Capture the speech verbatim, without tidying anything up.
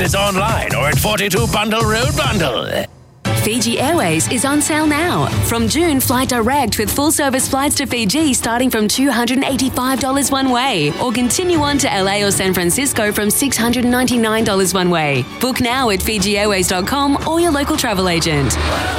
It's online or at forty-two Bundle Road Bundle. Fiji Airways is on sale now. From June, fly direct with full-service flights to Fiji starting from two hundred eighty-five dollars one way, or continue on to L A or San Francisco from six hundred ninety-nine dollars one way. Book now at Fiji Airways dot com or your local travel agent.